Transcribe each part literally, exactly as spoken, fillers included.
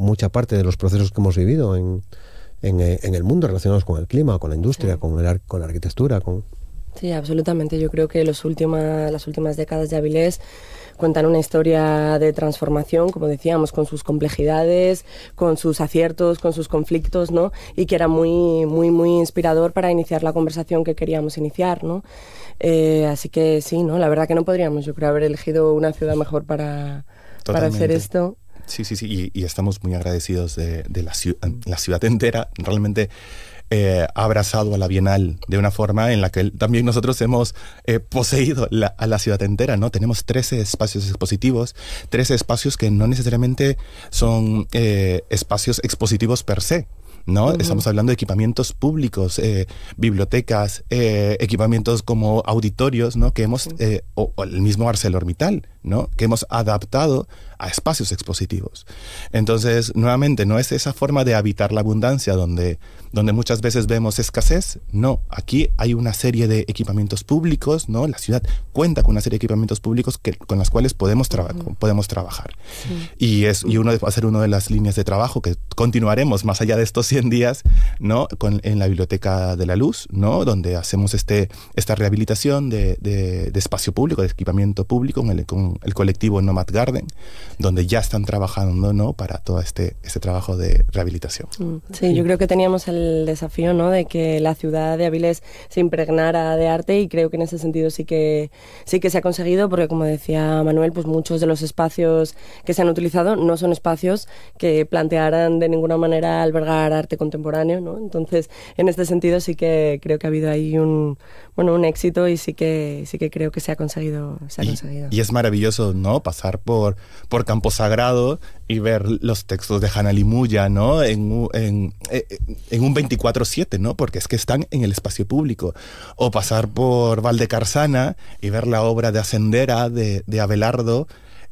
mucha parte de los procesos que hemos vivido en, en, en el mundo relacionados con el clima, con la industria, sí. con, el, con la arquitectura. Con... Sí, absolutamente. Yo creo que los última, las últimas décadas de Avilés cuentan una historia de transformación, como decíamos, con sus complejidades, con sus aciertos, con sus conflictos, ¿no? Y que era muy, muy, muy inspirador para iniciar la conversación que queríamos iniciar, ¿no? Eh, así que sí, ¿no? La verdad que no podríamos, yo creo, haber elegido una ciudad mejor para, para hacer esto. Sí, sí, sí, y, y estamos muy agradecidos de, de la, ciudad, la ciudad entera. Realmente eh, ha abrazado a la Bienal de una forma en la que también nosotros hemos eh, poseído la, a la ciudad entera, ¿no? Tenemos trece espacios expositivos, trece espacios que no necesariamente son eh, espacios expositivos per se, ¿no? Uh-huh. Estamos hablando de equipamientos públicos, eh, bibliotecas, eh, equipamientos como auditorios, ¿no? Que hemos, eh, o, o el mismo ArcelorMittal, ¿no? Que hemos adaptado a espacios expositivos. Entonces, nuevamente, no es esa forma de habitar la abundancia donde, donde muchas veces vemos escasez. No, aquí hay una serie de equipamientos públicos, ¿no? La ciudad cuenta con una serie de equipamientos públicos que, con las cuales podemos, traba- uh-huh. podemos trabajar. Sí. Y, es, y uno va a ser una de las líneas de trabajo que continuaremos más allá de estos cien días, ¿no? Con, en la Biblioteca de la Luz, ¿no? Donde hacemos este, esta rehabilitación de, de, de espacio público, de equipamiento público, con el, con el colectivo Nomad Garden, donde ya están trabajando, ¿no? Para todo este, este trabajo de rehabilitación. Sí, sí, yo creo que teníamos el desafío, ¿no? De que la ciudad de Avilés se impregnara de arte, y creo que en ese sentido sí que, sí que se ha conseguido, porque como decía Manuel, pues muchos de los espacios que se han utilizado no son espacios que plantearan de ninguna manera albergar arte contemporáneo, ¿no? Entonces, en este sentido sí que creo que ha habido ahí un, bueno, un éxito, y sí que, sí que creo que se ha conseguido, se ha y, conseguido. Y es maravilloso, ¿no? Pasar por, por Campo Sagrado y ver los textos de Hanna Limuya, ¿no? En, en, en un veinticuatro siete, ¿no? Porque es que están en el espacio público. O pasar por Valdecarzana y ver la obra de Ascendera de, de Abelardo,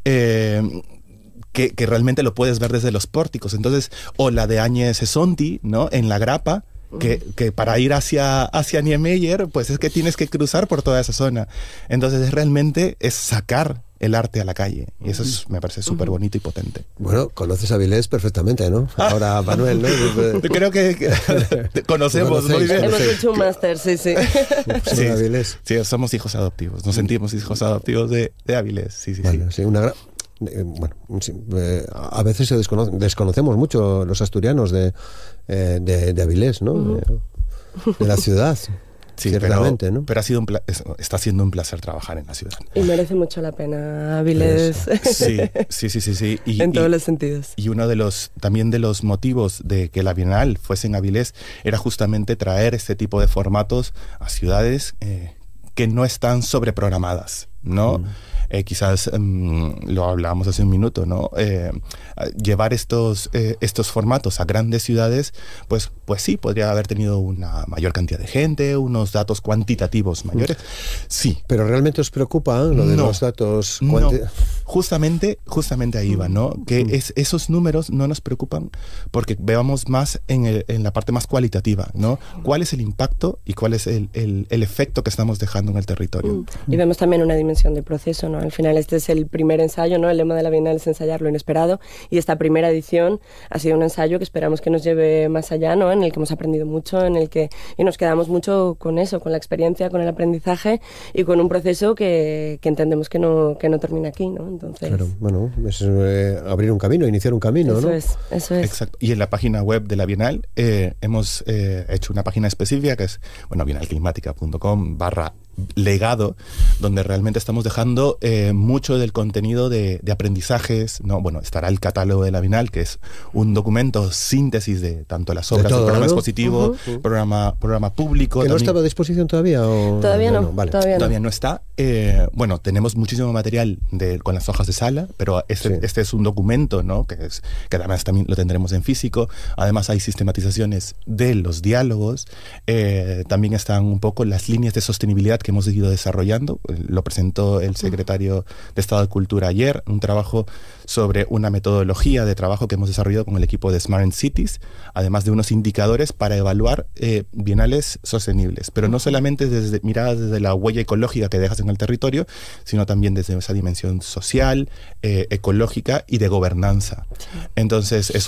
eh, que, que realmente lo puedes ver desde los pórticos. Entonces, o la de Áñez Esonti, ¿no? En La Grapa, que, que para ir hacia, hacia Niemeyer, pues es que tienes que cruzar por toda esa zona. Entonces, realmente es sacar el arte a la calle, y eso es, me parece súper bonito y potente. Bueno, conoces a Avilés perfectamente, ¿no? Ahora Manuel, ¿no? Creo que, que conocemos muy bien. Hemos hecho un máster, sí, sí. Sí, sí, somos hijos adoptivos, nos sentimos hijos adoptivos de, de Avilés, sí, sí, vale, sí. sí, una gran... Eh, bueno, sí, eh, a veces se descono- desconocemos mucho los asturianos de, eh, de, de Avilés, ¿no? Uh-huh. De, de la ciudad. Sí, ciertamente, pero, ¿no? pero ha sido un pla- está siendo un placer trabajar en la ciudad. Y merece mucho la pena Avilés. Sí, sí, sí, sí, sí. Y, en todos y, los sentidos. Y uno de los, también de los motivos de que la Bienal fuese en Avilés era justamente traer este tipo de formatos a ciudades eh, que no están sobreprogramadas, ¿no? Mm. Eh, quizás um, lo hablábamos hace un minuto, ¿no? Eh, llevar estos, eh, estos formatos a grandes ciudades, pues, pues sí, podría haber tenido una mayor cantidad de gente, unos datos cuantitativos mayores. Sí. ¿Pero realmente os preocupa lo de no, los datos cuanti- no. Justamente, justamente ahí va, ¿no? Que es, esos números no nos preocupan porque veamos más en, el, en la parte más cualitativa, ¿no? ¿Cuál es el impacto y cuál es el, el, el efecto que estamos dejando en el territorio? Y vemos también una dimensión de proceso, ¿no? Al final este es el primer ensayo, ¿no? El lema de la Bienal es ensayar lo inesperado, y esta primera edición ha sido un ensayo que esperamos que nos lleve más allá, ¿no? En el que hemos aprendido mucho, en el que y nos quedamos mucho con eso, con la experiencia, con el aprendizaje y con un proceso que, que entendemos que no, que no termina aquí, ¿no? Entonces, claro, bueno, es eh, abrir un camino, iniciar un camino, eso ¿no? Es, eso es. Exacto. Y en la página web de la Bienal eh, hemos eh, hecho una página específica que es, bueno, bienalclimática punto com barra legado, donde realmente estamos dejando eh, mucho del contenido de, de aprendizajes, ¿no? Bueno, estará el catálogo de la Bienal, que es un documento síntesis de tanto las obras, todo, el programa ¿no? expositivo, uh-huh. programa, programa público. ¿Que no también. estaba a disposición todavía? O... Todavía no, no, vale. todavía no. Todavía no está. Eh, bueno, tenemos muchísimo material de, con las hojas de sala, pero este, sí. este es un documento, ¿no? Que, es, que además también lo tendremos en físico. Además hay sistematizaciones de los diálogos. Eh, también están un poco las líneas de sostenibilidad que hemos ido desarrollando. Lo presentó el secretario de Estado de Cultura ayer, un trabajo sobre una metodología de trabajo que hemos desarrollado con el equipo de Smart Cities, además de unos indicadores para evaluar eh, bienales sostenibles, pero no solamente desde miradas desde la huella ecológica que dejas en el territorio, sino también desde esa dimensión social, eh, ecológica y de gobernanza. Sí. Entonces es,